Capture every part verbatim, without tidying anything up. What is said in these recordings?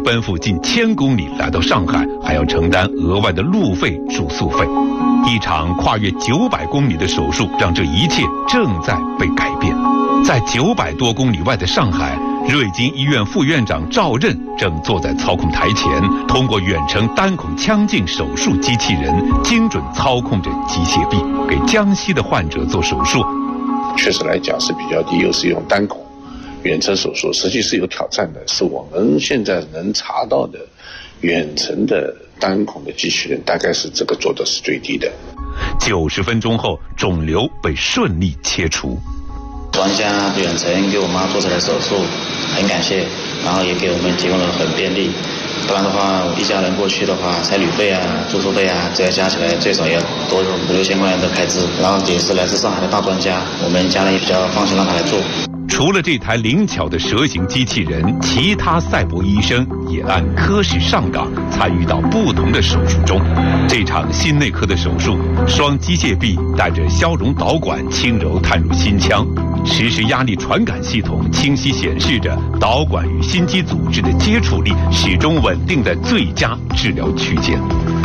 奔赴近千公里来到上海，还要承担额外的路费、住宿费。一场跨越九百公里的手术，让这一切正在被改变。在九百多公里外的上海，瑞金医院副院长赵任正坐在操控台前，通过远程单孔腔镜手术机器人，精准操控着机械臂，给江西的患者做手术。 确实来讲是比较低，又是用单孔远程手术，实际是有挑战的，是我们现在能查到的远程的单孔的机器人，大概是这个做的是最低的。 九十分钟后，肿瘤被顺利切除。 王家远程给我妈做出来手术，很感谢，然后也给我们提供了很便利。不然的话，一家人过去的话，采旅费啊、住宿费啊，这样加起来最少要多五六千块钱的开支。然后也是来自上海的大专家，我们家人也比较放心让他来做。 除了这台灵巧的蛇形机器人，其他赛博医生也按科室上岗，参与到不同的手术中。这场心内科的手术，双机械臂带着消融导管轻柔探入心腔，实时压力传感系统清晰显示着导管与心肌组织的接触力始终稳定在最佳治疗区间。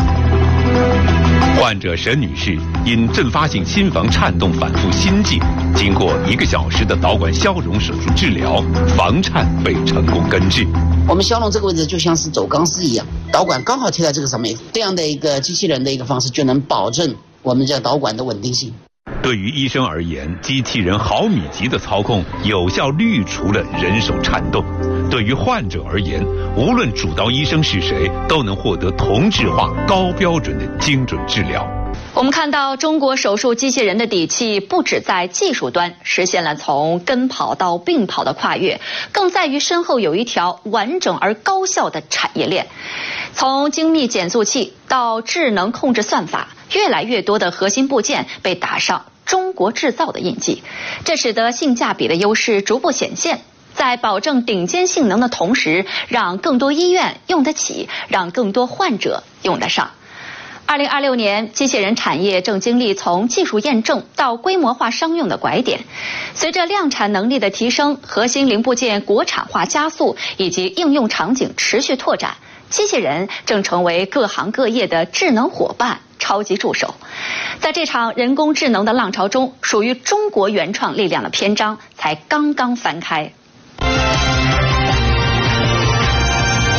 患者沈女士因阵发性心房颤动反复心悸，经过一个小时的导管消融手术治疗，房颤被成功根治。 我们消融这个位置就像是走钢丝一样，导管刚好贴在这个上面，这样的一个机器人的一个方式就能保证我们这导管的稳定性。 对于医生而言，机器人毫米级的操控有效滤除了人手颤动；对于患者而言，无论主刀医生是谁，都能获得同质化、高标准的精准治疗。 我们看到中国手术机器人的底气不只在技术端实现了从跟跑到并跑的跨越，更在于身后有一条完整而高效的产业链。从精密减速器到智能控制算法，越来越多的核心部件被打上中国制造的印记，这使得性价比的优势逐步显现。在保证顶尖性能的同时，让更多医院用得起，让更多患者用得上。二零二六年，机器人产业正经历从技术验证到规模化商用的拐点。随着量产能力的提升，核心零部件国产化加速，以及应用场景持续拓展，机器人正成为各行各业的智能伙伴、超级助手。在这场人工智能的浪潮中，属于中国原创力量的篇章才刚刚翻开。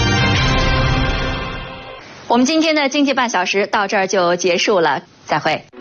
我们今天的经济半小时到这儿就结束了，再会。